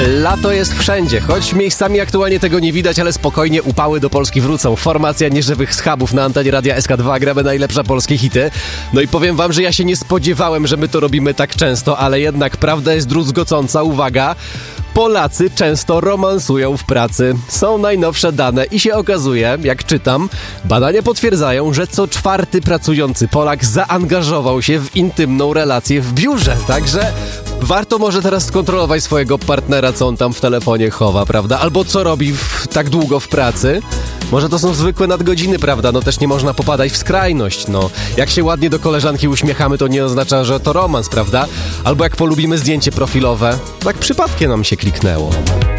Lato jest wszędzie, choć miejscami aktualnie tego nie widać, ale spokojnie upały do Polski wrócą. Formacja nieżywych schabów na antenie Radia SK2 gramy najlepsze polskie hity. No i powiem wam, że ja się nie spodziewałem, że my to robimy tak często, ale jednak prawda jest druzgocąca. Uwaga! Polacy często romansują w pracy. Są najnowsze dane i się okazuje, jak czytam, badania potwierdzają, że co czwarty pracujący Polak zaangażował się w intymną relację w biurze. Także warto może teraz skontrolować swojego partnera, co on tam w telefonie chowa, prawda? Albo co robi tak długo w pracy. Może to są zwykłe nadgodziny, prawda? No też nie można popadać w skrajność, no. Jak się ładnie do koleżanki uśmiechamy, to nie oznacza, że to romans, prawda? Albo jak polubimy zdjęcie profilowe, tak przypadkiem nam się kliknęło.